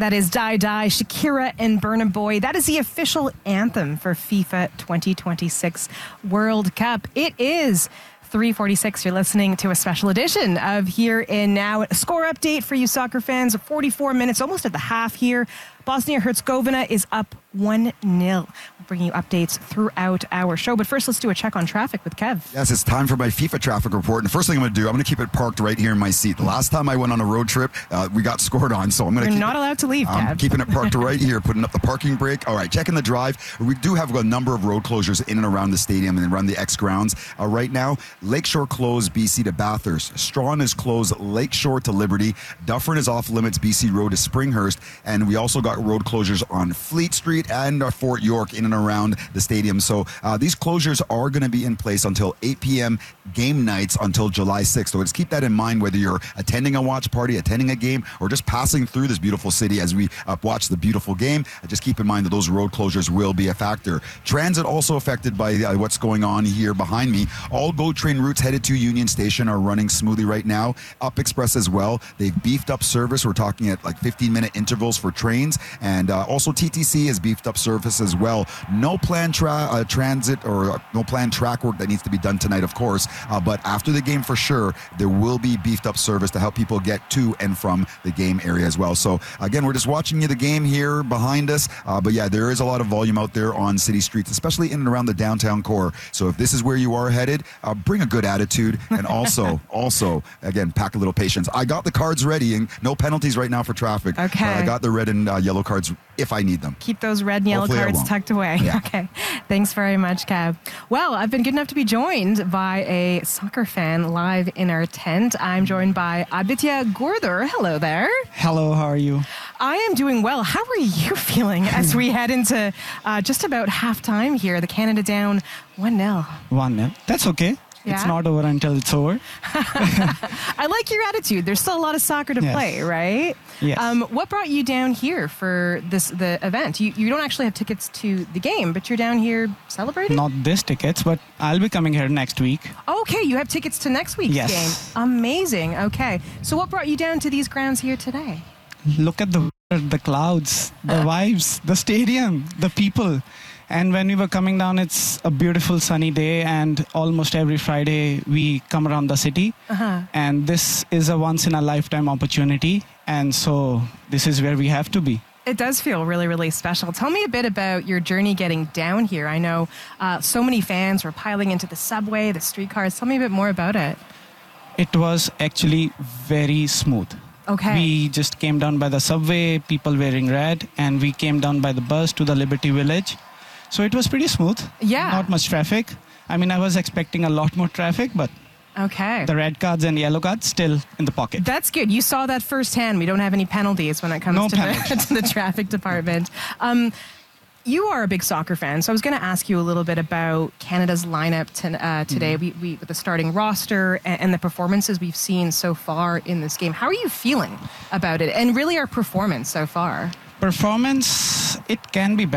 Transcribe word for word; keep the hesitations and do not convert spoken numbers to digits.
That is Die Die, Shakira and Burna Boy. That is the official anthem for FIFA twenty twenty-six World Cup. It is three forty-six. You're listening to a special edition of Here in Now. A score update for you soccer fans. forty-four minutes, almost at the half here. Bosnia-Herzegovina is up one nil. We'll bring you updates throughout our show. But first, let's do a check on traffic with Kev. Yes, it's time for my FIFA traffic report. And the first thing I'm going to do, I'm going to keep it parked right here in my seat. The last time I went on a road trip, uh, we got scored on. So I'm going to You're keep not it, allowed to leave, Kev. I'm keeping it parked right here, putting up the parking brake. All right, checking the drive. We do have a number of road closures in and around the stadium and around the X grounds. Uh, right now, Lakeshore closed B C to Bathurst. Strawn is closed Lakeshore to Liberty. Dufferin is off limits B C Road to Springhurst. And we also got road closures on Fleet Street and uh, Fort York in and around the stadium. So uh, these closures are going to be in place until eight p.m. game nights until July sixth. So just keep that in mind whether you're attending a watch party, attending a game, or just passing through this beautiful city as we uh, watch the beautiful game. Uh, just keep in mind that those road closures will be a factor. Transit also affected by uh, what's going on here behind me. All GO train routes headed to Union Station are running smoothly right now. Up Express as well. They've beefed up service. We're talking at like fifteen minute intervals for trains, and uh, also T T C has beefed up service as well. No planned tra- uh, transit or uh, no planned track work that needs to be done tonight, of course, uh, but after the game for sure, there will be beefed up service to help people get to and from the game area as well. So again, we're just watching you the game here behind us, uh, but yeah, there is a lot of volume out there on city streets, especially in and around the downtown core. So if this is where you are headed, uh, bring a good attitude, and also, also, again, pack a little patience. I got the cards ready, and no penalties right now for traffic. Okay. Uh, I got the red and uh, yellow cards if I need them. Keep those red and yellow Hopefully cards tucked away. Yeah. Okay. Thanks very much, Kev. Well, I've been good enough to be joined by a soccer fan live in our tent. I'm joined by Aditya Gurdur. Hello there. Hello, how are you? I am doing well. How are you feeling as we head into uh, just about halftime here? The Canada down one nil. one nil. That's okay. Yeah? It's not over until it's over. I like your attitude. There's still a lot of soccer to Yes. play, right? Yes. Um, what brought you down here for this the event? You you don't actually have tickets to the game, but you're down here celebrating? Not this tickets, but I'll be coming here next week. Okay, you have tickets to next week's Yes. game. Amazing. Okay. So what brought you down to these grounds here today? Look at the the clouds, the vibes, the stadium, the people. And when we were coming down, it's a beautiful sunny day, and almost every Friday we come around the city. Uh-huh. And this is a once-in-a-lifetime opportunity, and so this is where we have to be. It does feel really, really special. Tell me a bit about your journey getting down here. I know uh, so many fans were piling into the subway, the streetcars. Tell me a bit more about it. It was actually very smooth. Okay. We just came down by the subway, people wearing red, and we came down by the bus to the Liberty Village. So it was pretty smooth. Yeah. Not much traffic. I mean, I was expecting a lot more traffic, but Okay. the red cards and yellow cards still in the pocket. That's good. You saw that firsthand. We don't have any penalties when it comes No to, the, penalties. to the traffic department. Um, you are a big soccer fan, so I was going to ask you a little bit about Canada's lineup to, uh, today. Mm-hmm. We, we with the starting roster and, and the performances we've seen so far in this game. How are you feeling about it, and really our performance so far? Performance, it can be better.